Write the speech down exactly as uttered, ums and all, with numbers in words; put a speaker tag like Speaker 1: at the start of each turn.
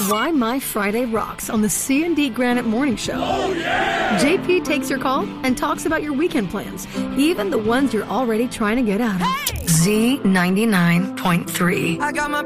Speaker 1: Why My Friday Rocks on the C and D Granite Morning Show.
Speaker 2: Oh, yeah!
Speaker 1: J P takes your call and talks about your weekend plans, even the ones you're already trying to get out of.
Speaker 3: Hey!
Speaker 1: Z ninety-nine point three.
Speaker 3: I got my